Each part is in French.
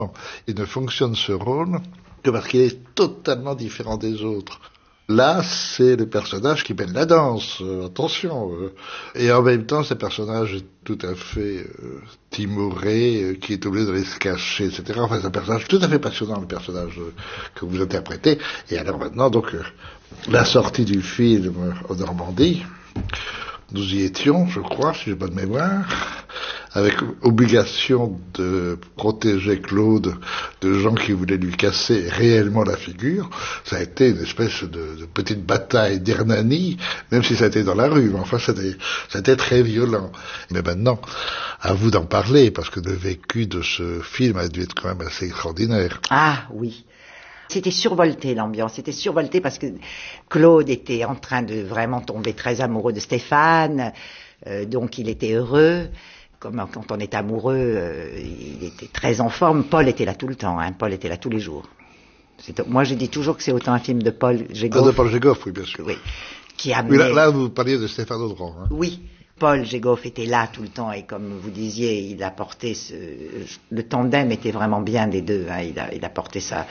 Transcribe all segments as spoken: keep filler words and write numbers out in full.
Il ne fonctionne ce rôle que parce qu'il est totalement différent des autres. Là, c'est le personnage qui mène la danse, euh, attention. Euh, et en même temps, ce personnage est tout à fait euh, timoré, euh, qui est obligé d'aller se cacher, et cetera. Enfin, c'est un personnage tout à fait passionnant, le personnage euh, que vous interprétez. Et alors maintenant, donc, euh, la sortie du film en Normandie, nous y étions, je crois, si j'ai bonne mémoire, avec obligation de protéger Claude de gens qui voulaient lui casser réellement la figure. Ça a été une espèce de, de petite bataille d'Hernani, même si ça a été dans la rue, mais enfin c'était, c'était très violent. Mais maintenant, à vous d'en parler, parce que le vécu de ce film a dû être quand même assez extraordinaire. Ah oui. C'était survolté l'ambiance, c'était survolté parce que Claude était en train de vraiment tomber très amoureux de Stéphane, euh, donc il était heureux. Comme quand on est amoureux, euh, il était très en forme. Paul était là tout le temps, hein. Paul était là tous les jours. C'est, moi je dis toujours que c'est autant un film de Paul Gégoff. Ah, de Paul Gégoff, oui bien sûr. Oui, qui amenait... oui, là, là vous parliez de Stéphane Audran. Hein. Oui. Paul Gégoff était là tout le temps et comme vous disiez, il apportait ce... le tandem était vraiment bien des deux, hein. il, a, il apportait ça...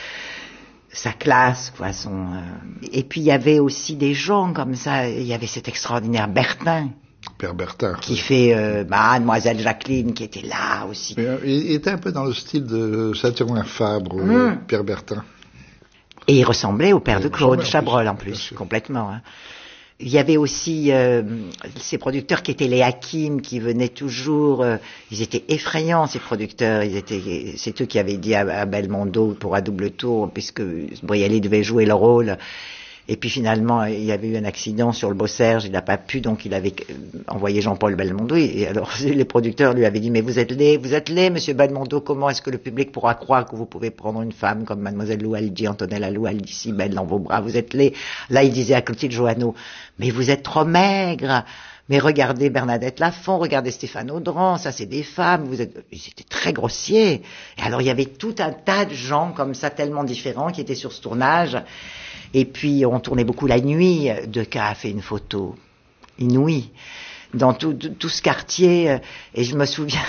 sa classe, quoi, son... Euh... Et puis il y avait aussi des gens comme ça, il y avait cet extraordinaire Bertin. Père Bertin. Qui fait euh, bah, Mademoiselle Jacqueline, qui était là aussi. Mais, euh, il était un peu dans le style de Saint-Ouen Fabre, mmh. euh, Pierre Bertin. Et il ressemblait au père et de Claude Chabrol en plus, en plus complètement. Hein. Il y avait aussi euh, ces producteurs qui étaient les Hakim, qui venaient toujours... Euh, ils étaient effrayants, ces producteurs. Ils étaient, c'est eux qui avaient dit à, à Belmondo pour un double tour, puisque Brialy devait jouer le rôle. Et puis finalement, il y avait eu un accident sur le Beau Serge, il n'a pas pu, donc il avait envoyé Jean-Paul Belmondo. Et alors les producteurs lui avaient dit, mais vous êtes laid, vous êtes laid, monsieur Belmondo, comment est-ce que le public pourra croire que vous pouvez prendre une femme comme mademoiselle Loualdi, Antonella Loualdi, si belle dans vos bras, vous êtes laid. Là, il disait à Clotilde Joanneau, mais vous êtes trop maigre. Mais regardez Bernadette Lafont, regardez Stéphane Audran, ça c'est des femmes, vous êtes... Ils étaient très grossiers. Et alors il y avait tout un tas de gens comme ça, tellement différents, qui étaient sur ce tournage. Et puis on tournait beaucoup la nuit. Decaux a fait une photo inouïe dans tout, tout, tout ce quartier. Et je me souviens,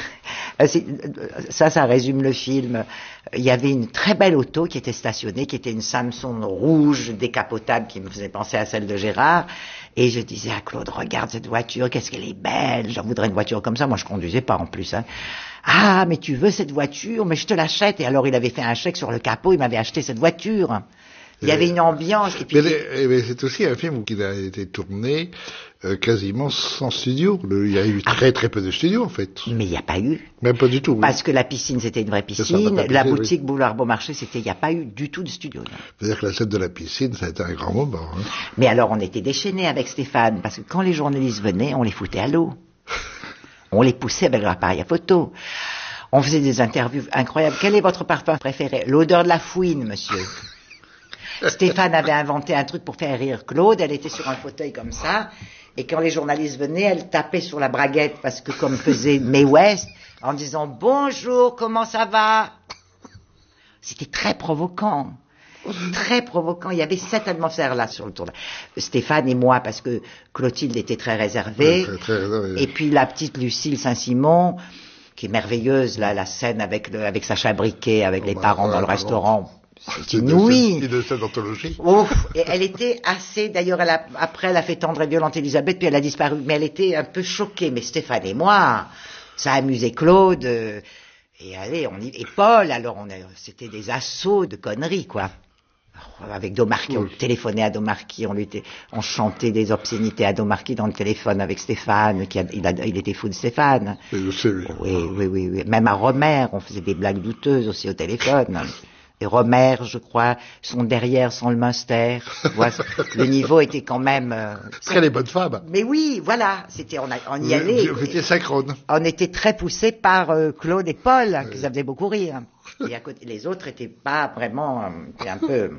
ça, ça résume le film. Il y avait une très belle auto qui était stationnée, qui était une Samsung rouge décapotable qui me faisait penser à celle de Gérard. Et je disais à Claude, regarde cette voiture, qu'est-ce qu'elle est belle, j'en voudrais une voiture comme ça. Moi, je conduisais pas en plus. Hein. Ah, mais tu veux cette voiture, mais je te l'achète. Et alors, il avait fait un chèque sur le capot, il m'avait acheté cette voiture. Il y avait une ambiance. Et puis mais, les, mais c'est aussi un film qui a été tourné euh, quasiment sans studio. Le, il y a eu ah. très très peu de studios en fait. Mais il n'y a pas eu. Même pas du tout. Parce oui. que la piscine c'était une vraie piscine. Ça, la boutique oui. Boulevard Beaumarchais c'était, il n'y a pas eu du tout de studio. C'est-à-dire que la scène de la piscine ça a été un grand moment. Hein. Mais alors on était déchaînés avec Stéphane parce que quand les journalistes venaient on les foutait à l'eau. On les poussait avec leur appareil à photo. On faisait des interviews incroyables. Quel est votre parfum préféré? L'odeur de la fouine, monsieur. Stéphane avait inventé un truc pour faire rire Claude, elle était sur un fauteuil comme ça, et quand les journalistes venaient, elle tapait sur la braguette, parce que comme faisait Mae West, en disant « Bonjour, comment ça va ?» C'était très provoquant, très provoquant, il y avait cette atmosphère-là sur le tournage. Stéphane et moi, parce que Clotilde était très réservée, ouais, très, très, ouais. Et puis la petite Lucille Saint-Simon, qui est merveilleuse, là, la scène avec, le, avec Sacha Briquet, avec oh, les bah, parents ouais, dans le bah, restaurant. C'est inouï. Une scène d'anthologie. Ouf. Et elle était assez, d'ailleurs, elle a, après, elle a fait Tendre et violente Elisabeth, puis elle a disparu. Mais elle était un peu choquée. Mais Stéphane et moi, ça amusait Claude. Euh, et allez, on y, et Paul, alors on a, c'était des assauts de conneries, quoi. Avec Domarqui, oui. On téléphonait à Domarqui, on lui était, on chantait des obscénités à Domarqui dans le téléphone avec Stéphane, qui a, il, a, il était fou de Stéphane. Je sais, oui. Oui, oui, oui, oui. Même à Romer, on faisait des blagues douteuses aussi au téléphone. Et Romer, je crois, sont derrière sans le Munster. Voilà, le niveau était quand même... Euh, très les bonnes femmes. Mais oui, voilà, c'était, on, a, on y allait. Vous étiez synchrone. On était très poussés par euh, Claude et Paul, oui. Qui faisaient beaucoup rire. Et à côté, les autres étaient pas vraiment... Euh, un peu...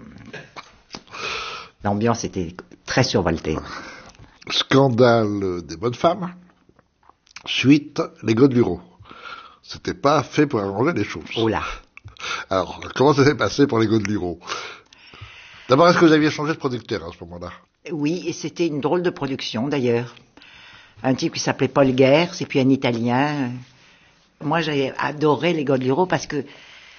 L'ambiance était très survoltée. Scandale des bonnes femmes. Suite, les Godelureau. C'était pas fait pour arranger les choses. Oh là. Alors, comment ça s'est passé pour les Godelureau? D'abord, est-ce que vous aviez changé de producteur à ce moment-là? Oui, et c'était une drôle de production d'ailleurs. Un type qui s'appelait Paul Guers, et puis un Italien. Moi, j'avais adoré les Godelureau parce que